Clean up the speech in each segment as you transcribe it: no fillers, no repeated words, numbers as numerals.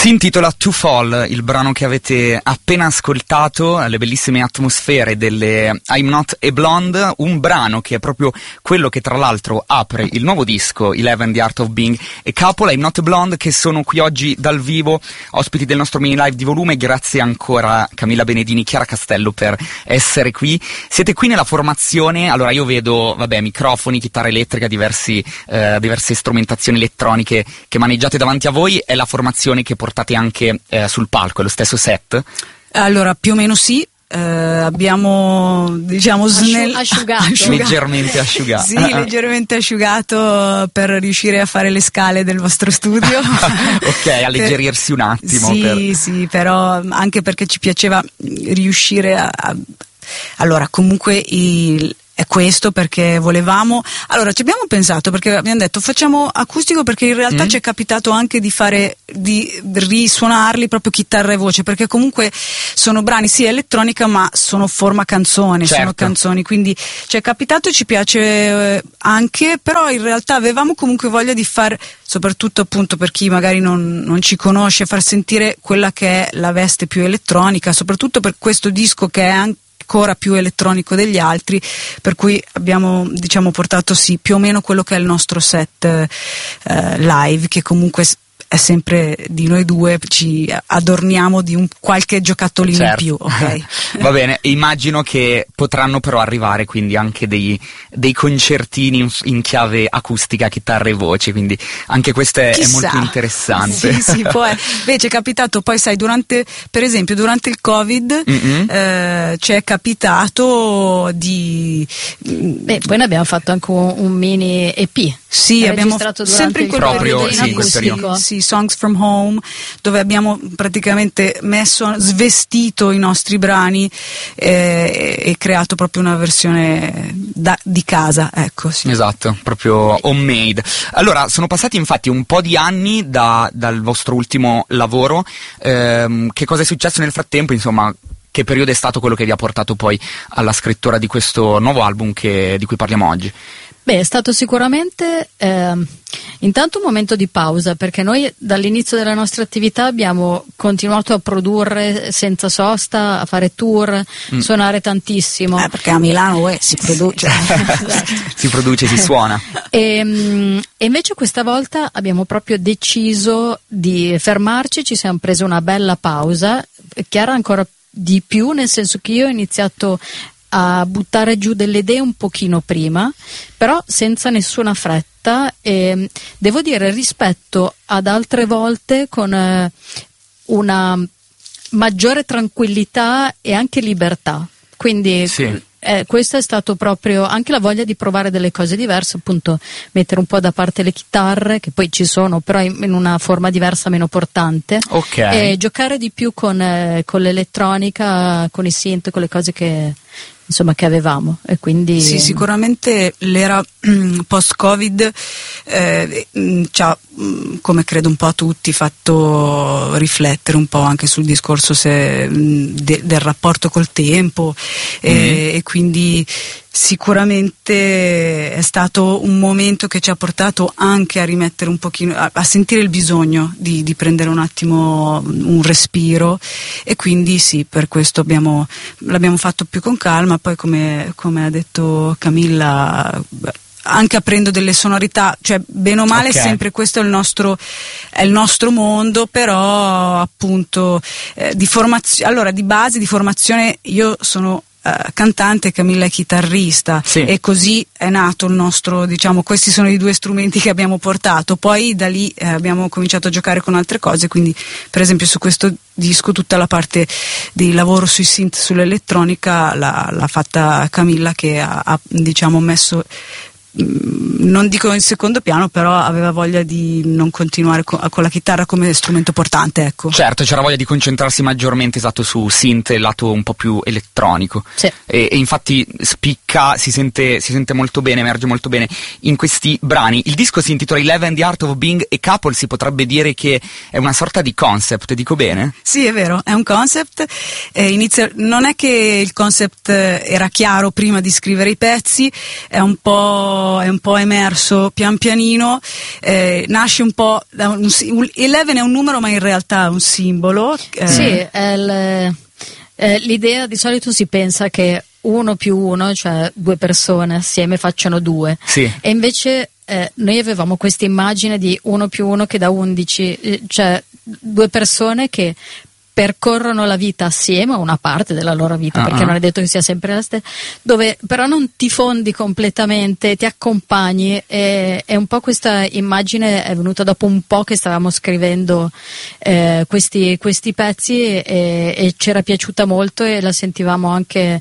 Si intitola To Fall, il brano che avete appena ascoltato, le bellissime atmosfere delle I'm Not a Blonde, un brano che è proprio quello che tra l'altro apre il nuovo disco 11 The Art of Being a Couple. I'm Not a Blonde, che sono qui oggi dal vivo, ospiti del nostro mini live di volume. Grazie ancora Camilla Benedini, Chiara Castello per essere qui. Siete qui nella formazione, allora io vedo, microfoni, chitarra elettrica, diverse strumentazioni elettroniche che maneggiate davanti a voi. È la formazione che portate anche sul palco, è lo stesso set? Allora, più o meno sì. Abbiamo asciugato. Leggermente asciugato. Sì, leggermente asciugato per riuscire a fare le scale del vostro studio. Ok, alleggerirsi un attimo. Sì, però anche perché ci piaceva riuscire allora, comunque è questo perché volevamo. Allora ci abbiamo pensato, perché abbiamo detto facciamo acustico, perché in realtà ci è capitato anche di risuonarli proprio chitarra e voce, perché comunque sono brani sì elettronica ma sono forma canzone, certo. Sono canzoni, quindi ci è capitato e ci piace anche, però in realtà avevamo comunque voglia di far, soprattutto appunto per chi magari non ci conosce, far sentire quella che è la veste più elettronica, soprattutto per questo disco che è anche ancora più elettronico degli altri, per cui abbiamo portato sì più o meno quello che è il nostro set live, che comunque è sempre di noi due, ci adorniamo di un qualche giocattolino in più, ok? Va bene, immagino che potranno però arrivare quindi anche dei concertini in chiave acustica, chitarra e voce, quindi anche questo è molto interessante. Sì, poi invece è capitato, poi sai, per esempio durante il Covid ci è capitato di... poi ne abbiamo fatto anche un mini EP. Sì, abbiamo sempre in quel periodo in acustico. Sì, Songs from Home, dove abbiamo praticamente svestito i nostri brani e creato proprio una versione di casa, ecco. Sì. Esatto, proprio homemade. Allora, sono passati infatti un po' di anni dal vostro ultimo lavoro. Che cosa è successo nel frattempo, insomma? Che periodo è stato quello che vi ha portato poi alla scrittura di questo nuovo album di cui parliamo oggi? È stato sicuramente intanto un momento di pausa, perché noi dall'inizio della nostra attività abbiamo continuato a produrre senza sosta, a fare tour, suonare tantissimo. Perché a Milano si produce. Si produce, si suona. E invece questa volta abbiamo proprio deciso di fermarci, ci siamo presi una bella pausa, Chiara ancora di più, nel senso che io ho iniziato a buttare giù delle idee un pochino prima, però senza nessuna fretta, e devo dire rispetto ad altre volte con una maggiore tranquillità e anche libertà, quindi sì. Questo è stato proprio anche la voglia di provare delle cose diverse, appunto mettere un po' da parte le chitarre, che poi ci sono però in una forma diversa, meno portante, e giocare di più con l'elettronica, con i synth, con le cose che avevamo, e quindi sì, sicuramente l'era post-Covid ci ha, come credo un po' a tutti, fatto riflettere un po' anche sul discorso del rapporto col tempo, e quindi sicuramente è stato un momento che ci ha portato anche a rimettere un pochino, a sentire il bisogno di prendere un attimo un respiro, e quindi sì, per questo l'abbiamo fatto più con calma. Poi come ha detto Camilla, anche aprendo delle sonorità, cioè bene o male sempre questo è il nostro mondo, però appunto di base di formazione io sono cantante, Camilla è chitarrista, sì. E così è nato il nostro, questi sono i due strumenti che abbiamo portato. Poi da lì abbiamo cominciato a giocare con altre cose, quindi per esempio su questo disco tutta la parte di lavoro sui synth, sull'elettronica l'ha fatta Camilla, che ha messo, non dico in secondo piano, però aveva voglia di non continuare con la chitarra come strumento portante, ecco. Certo, c'era voglia di concentrarsi maggiormente su synth, il lato un po' più elettronico. Sì. E infatti spicca, si sente molto bene, emerge molto bene in questi brani. Il disco si intitola 11 The Art of Being a Couple, si potrebbe dire che è una sorta di concept, dico bene? Sì, è vero, è un concept. Non è che il concept era chiaro prima di scrivere i pezzi, è un po' un po' emerso pian pianino, nasce un po' da 11 è un numero, ma in realtà è un simbolo. Sì, l'idea, di solito si pensa che 1 più 1, cioè 2 persone assieme facciano 2, sì. E invece noi avevamo questa immagine di 1 più 1 che dà 11, cioè 2 persone che percorrono la vita assieme, una parte della loro vita, perché non è detto che sia sempre la stessa, dove però non ti fondi completamente, ti accompagni, e un po' questa immagine è venuta dopo un po' che stavamo scrivendo questi pezzi, e ci era piaciuta molto, e la sentivamo anche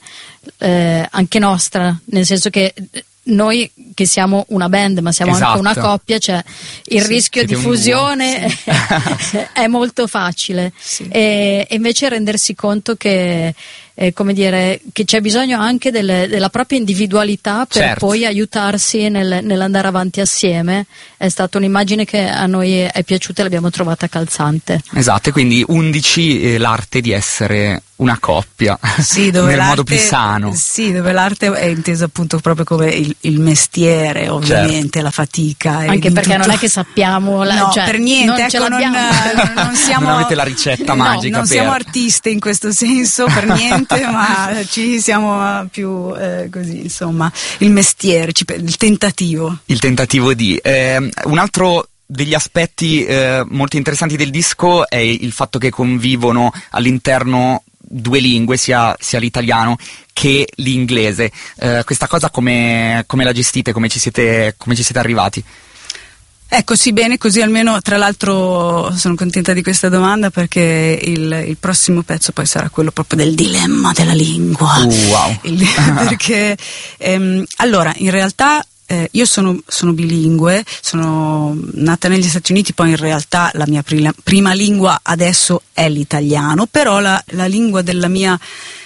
nostra, nel senso che noi che siamo una band ma siamo anche una coppia, cioè il rischio di fusione è molto facile, e invece rendersi conto che come dire, che c'è bisogno anche della propria individualità per poi aiutarsi nell'andare avanti assieme, è stata un'immagine che a noi è piaciuta e l'abbiamo trovata calzante. Esatto, e quindi 11 l'arte di essere una coppia, sì, dove nel modo più sano. Sì, dove l'arte è intesa appunto proprio come il mestiere, ovviamente, la fatica. Anche perché non è che sappiamo no, cioè, per niente, non siamo, non avete la ricetta magica. Non siamo artiste in questo senso, per niente, ma ci siamo più così, insomma, il mestiere, il tentativo. Il tentativo di... un altro degli aspetti molto interessanti del disco è il fatto che convivono all'interno 2 lingue, sia l'italiano che l'inglese. Questa cosa come la gestite? Come ci siete arrivati? Ecco, sì, bene, così almeno. Tra l'altro sono contenta di questa domanda, perché il prossimo pezzo poi sarà quello proprio del dilemma della lingua. Wow. Perché allora, in realtà io sono bilingue, sono nata negli Stati Uniti, poi in realtà la mia prima lingua adesso è l'italiano, però la lingua della mia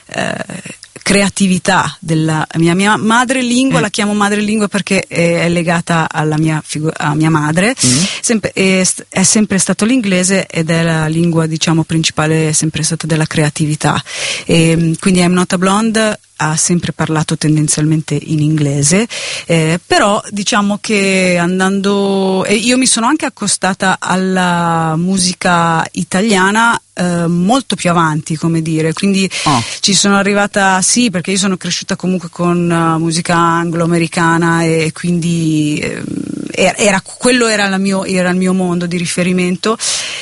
creatività, della mia madrelingua, la chiamo madrelingua perché è legata alla mia madre, è sempre stato l'inglese, ed è la lingua, diciamo, principale, è sempre stata della creatività, e quindi I'm Not a Blonde ha sempre parlato tendenzialmente in inglese, però diciamo che io mi sono anche accostata alla musica italiana molto più avanti, come dire, quindi ci sono arrivata, sì, perché io sono cresciuta comunque con musica anglo-americana, e quindi quello era il mio mondo di riferimento.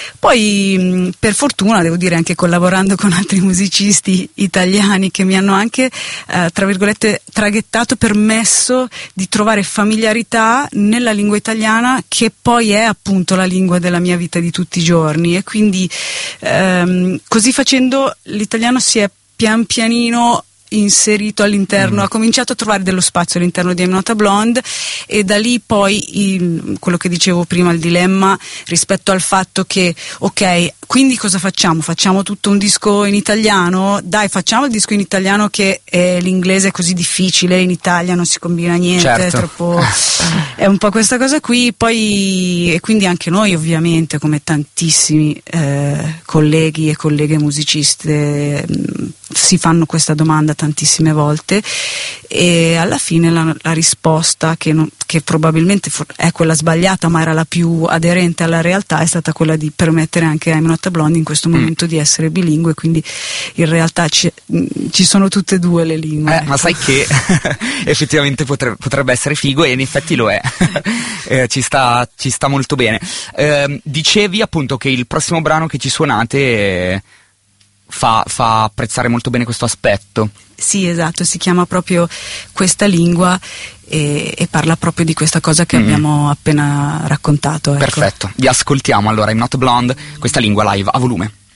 Poi per fortuna, devo dire, anche collaborando con altri musicisti italiani che mi hanno anche tra virgolette traghettato, permesso di trovare familiarità nella lingua italiana, che poi è appunto la lingua della mia vita di tutti i giorni, e quindi così facendo l'italiano si è pian pianino inserito all'interno, ha cominciato a trovare dello spazio all'interno di I'm Not a Blonde, e da lì poi quello che dicevo prima, il dilemma rispetto al fatto che ok, quindi cosa facciamo? Facciamo tutto un disco in italiano? Dai, facciamo il disco in italiano, che l'inglese è così difficile, in Italia non si combina niente, è troppo, è un po' questa cosa qui. Poi, e quindi anche noi ovviamente, come tantissimi colleghi e colleghe musiciste, si fanno questa domanda tantissime volte, e alla fine la risposta, che probabilmente è quella sbagliata ma era la più aderente alla realtà, è stata quella di permettere anche a I'm Not a Blonde in questo momento di essere bilingue, quindi in realtà ci sono tutte e 2 le lingue. Ma sai che effettivamente potrebbe essere figo, e in effetti lo è. Ci sta molto bene. Dicevi appunto che il prossimo brano che ci suonate fa apprezzare molto bene questo aspetto. Sì, esatto, si chiama proprio Questa lingua, e parla proprio di questa cosa che abbiamo appena raccontato. Ecco. Perfetto, vi ascoltiamo allora I'm Not a Blonde, Questa lingua live a volume.